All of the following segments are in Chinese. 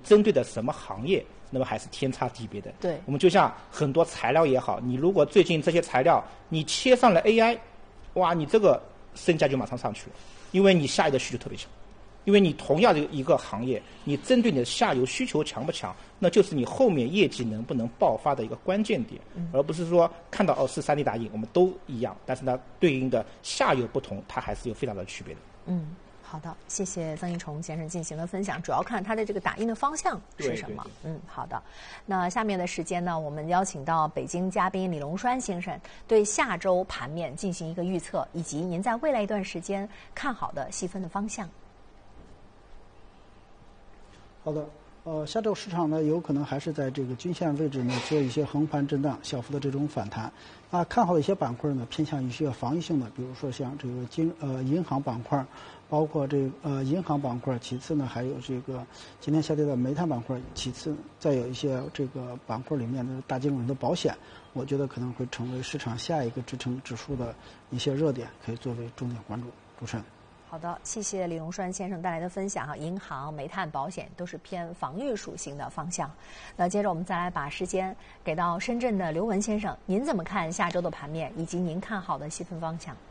针对的什么行业，那么还是天差地别的。 对， 我们就像很多材料也好，你如果最近这些材料你切上了 AI， 哇，你这个身价就马上上去了，因为你下游的需求特别强。因为你同样的一个行业，你针对你的下游需求强不强，那就是你后面业绩能不能爆发的一个关键点，而不是说看到是 3D 打印我们都一样，但是呢对应的下游不同，它还是有非常的区别的。 好的，谢谢曾一虫先生进行的分享，主要看它的这个打印的方向是什么。好的。那下面的时间呢，我们邀请到北京嘉宾李龙栓先生对下周盘面进行一个预测，以及您在未来一段时间看好的细分的方向。 好的，下周市场呢有可能还是在这个均线位置呢做一些横盘震荡、小幅的这种反弹。看好的一些板块呢偏向于一些防御性的，比如说像这个银行板块，包括这个银行板块，其次呢还有这个今天下跌的煤炭板块，其次再有一些这个板块里面的大金融的保险，我觉得可能会成为市场下一个支撑指数的一些热点，可以作为重点关注。主持人。 好的，谢谢李龙栓先生带来的分享哈。银行、煤炭、保险都是偏防御属性的方向。那接着我们再来把时间给到深圳的刘文先生，您怎么看下周的盘面，以及您看好的细分方向？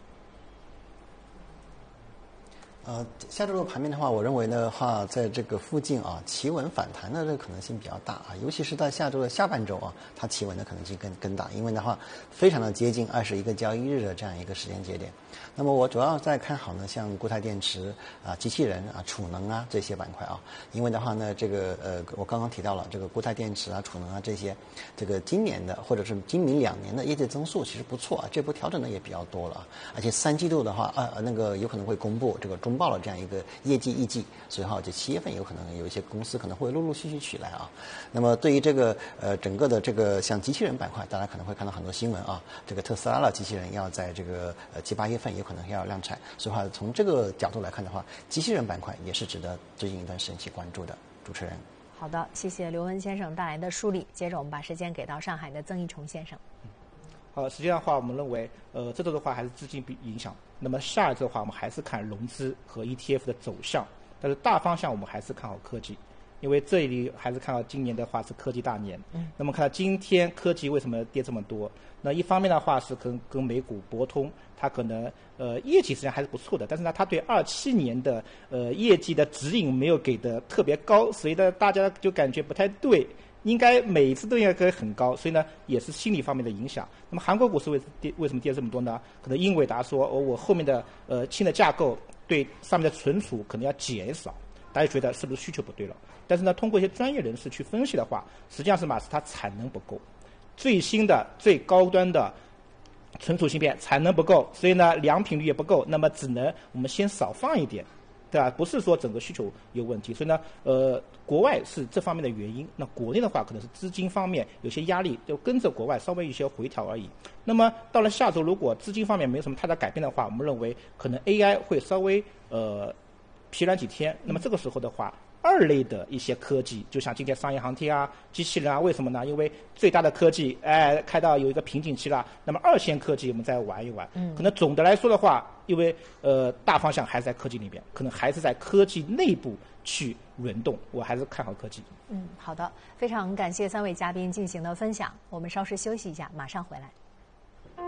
下周的盘面的话，我认为的话，在这个附近企稳反弹的这个可能性比较大尤其是在下周的下半周它企稳的可能性更大，因为的话非常的接近21个交易日的这样一个时间节点。那么我主要在看好呢，像固态电池机器人储能这些板块因为的话呢，这个我刚刚提到了这个固态电池储能这些，这个今年的或者是今明2年的业绩增速其实不错这波调整呢也比较多了而且3季度的话那个有可能会公布这个中报了这样一个业绩预计，所以这7月份有可能有一些公司可能会陆陆续续起来那么对于这个整个的这个像机器人板块，大家可能会看到很多新闻这个特斯拉的机器人要在这个7、8月份有可能要量产，所以从这个角度来看的话，机器人板块也是值得最近一段时间去关注的。主持人。 好的，谢谢刘文先生带来的梳理。接着我们把时间给到上海的曾一虫先生。 实际上的话，我们认为，这周的话还是资金影响。那么下一周的话，我们还是看融资和 ETF 的走向，但是大方向我们还是看好科技，因为这里还是看到今年的话是科技大年。那么看到今天科技为什么跌这么多？那一方面的话是跟美股博通，它可能业绩实际上还是不错的，但是呢，它对27年的业绩的指引没有给的特别高，所以呢，大家就感觉不太对。应该每一次都应该可以很高，所以呢也是心理方面的影响。那么韩国股市为什么跌这么多呢？可能英伟达说我后面的新的架构对上面的存储可能要减少，大家觉得是不是需求不对了？但是呢，通过一些专业人士去分析的话，实际上是它产能不够，最新的最高端的存储芯片产能不够，所以呢良品率也不够，那么只能我们先少放一点。对吧？不是说整个需求有问题，所以呢，国外是这方面的原因。那国内的话，可能是资金方面有些压力，就跟着国外稍微一些回调而已。那么到了下周，如果资金方面没有什么太大改变的话，我们认为可能 AI 会稍微疲软几天。那么这个时候的话，二类的一些科技，就像今天商业航天机器人为什么呢？因为最大的科技开到有一个瓶颈期了，那么2线科技我们再玩一玩。可能总的来说的话，因为大方向还是在科技里边，可能还是在科技内部去轮动，我还是看好科技。 好的，非常感谢3位嘉宾进行的分享，我们稍事休息一下，马上回来。